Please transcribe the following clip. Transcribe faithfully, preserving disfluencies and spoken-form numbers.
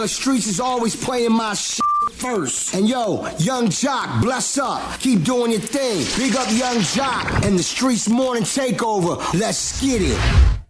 The streets is always playing my shit first. And yo, Young Jock, bless up. Keep doing your thing. Big up Young Jock and the Streets Morning Takeover. Let's get it.